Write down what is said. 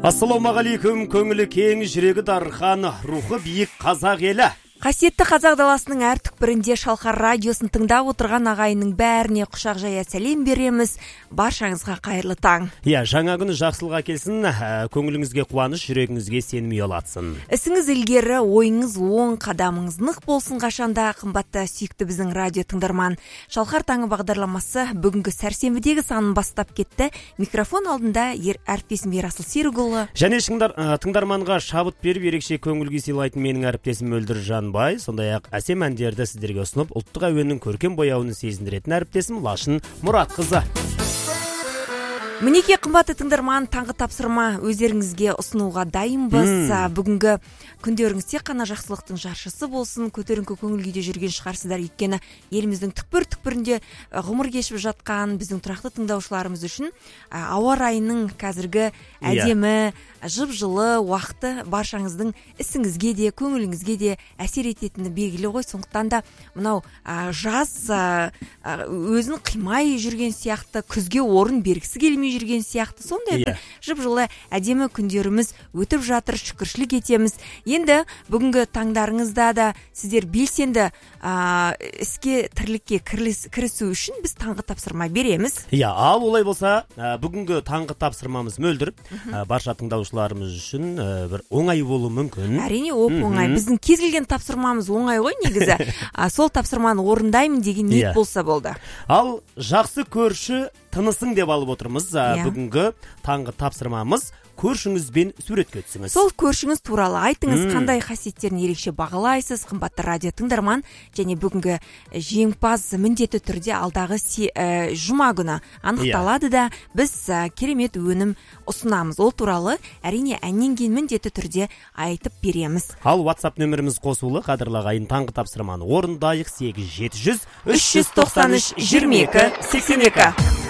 Ассалаумағалейкум, көңілі кең, жүрегі дархан, рухы биік қазақ елі. Қасиетті қазақ даласының әр түкпірінде Шалқар радиосын тыңдап отырған ағайынның бәріне құшақ жая сәлем береміз. Баршаңызға қайырлы таң. Жаңа күні жақсылық әкелсін, көңіліңізге қуаныш, жүрегіңізге сенім ұялатсын. Ісіңіз ілгері, ойыңыз оң, қадамыңыз нық болсын қашанда. Қымбатты сүйікті біздің радио тыңдарман. Шалқар таңы бағдарламасы бүгінгі сәрсенбідегі санын бастап кетті. Микрофон алдында әріптесім Ерасыл Серікұлы. Және тыңдарманға шабыт беріп ерекше көңілге сыйлайтын менің әріптесім Мөлдір Жанбай, сондай-ақ әсем әндерді сіздерге ұсынып, ұлттық әуеннің көркем бояуын сезіндіретін әріптесім Лашын Мұратқызы. Мінеке қымбатты тыңдарман, таңғы тапсырма өздеріңізге ұсынуға дайынбыз. Бүгінгі күндеріңіз тек қана жақсылықтың жаршысы болсын, көтеріңкі көңіл күйде жүрген шығарсыздар. Өйткені еліміздің түкпір-түкпірінде ғұмыр кешіп жатқан біздің тұрақты тыңдаушыларымыз үшін ауа райының қазіргі әдемі, жып-жылы уақыты баршаңыздың ісіңізге де, көңіліңізге де әсер ететіні белгілі ғой. Сондықтан да мынау жаз өзін қимай жүрген сияқты, күзге орын бергісі келмей жүрген сияқты, сондай бір жып-жылы әдемі күндеріміз өтіп жатыр, шүкіршілік етеміз. Енді бүгінгі таңдарыңызда да сіздер белсенді іске, тірлікке кірісу үшін біз таңғы тапсырма береміз. Ал олай болса, бүгінгі таңғы тапсырмамыз Мөлдір, барша тыңдаушыларымыз үшін бір оңай болуы мүмкін. Әрине, оңай. Біздің кез келген тапсырмамыз оңай ғой негізі. Сол тапсырманы орындаймын деген ниет болса болды. Ал жақсы көрші тынысың деп алып отырмыз. Бүгінгі таңғы тапсырмамыз көршіңізбен суретке түсіңіз. Сол көршіңіз туралы айтыңыз, қандай қасиеттерін ерекше бағалайсыз, қымбатты радио тыңдарман. Және бүгінгі жеңімпаз міндетті түрде алдағы жұма күні анықталады да біз керемет өнім ұсынамыз. Ол туралы әрине әннен кейін міндетті түрде айтып береміз. Ал WhatsApp нөміріміз қосулы, қадірлі ағайын, таңғы тапсырманы орындайық. 8700 393 22 82.